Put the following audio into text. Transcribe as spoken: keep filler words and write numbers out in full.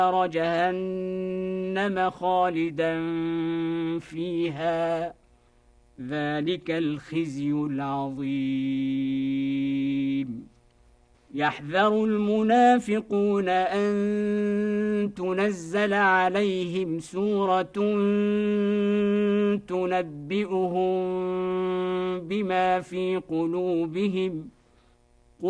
نار جهنم خالدا فيها ذلك الخزي العظيم يحذر المنافقون أن تنزل عليهم سورة تنبئهم بما في قلوبهم